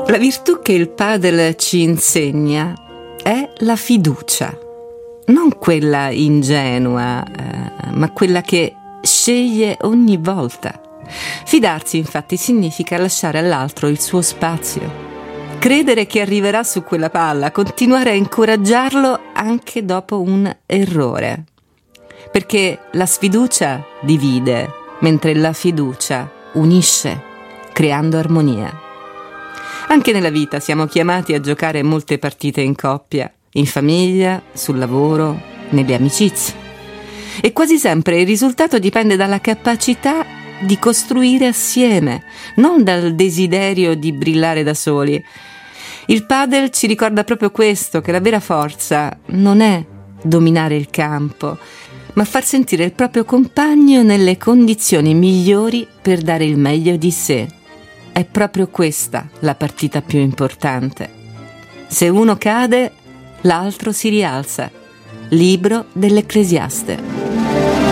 La virtù che il padel ci insegna è la fiducia, non quella ingenua, ma quella che sceglie ogni volta. Fidarsi, infatti, significa lasciare all'altro il suo spazio, credere che arriverà su quella palla, continuare a incoraggiarlo anche dopo un errore. Perché la sfiducia divide, mentre la fiducia unisce, creando armonia. Anche nella vita siamo chiamati a giocare molte partite in coppia, in famiglia, sul lavoro, nelle amicizie. E quasi sempre il risultato dipende dalla capacità di costruire assieme, non dal desiderio di brillare da soli. Il padel ci ricorda proprio questo, che la vera forza non è dominare il campo, ma far sentire il proprio compagno nelle condizioni migliori per dare il meglio di sé. È proprio questa la partita più importante. Se uno cade, l'altro si rialza. Libro dell'Ecclesiaste.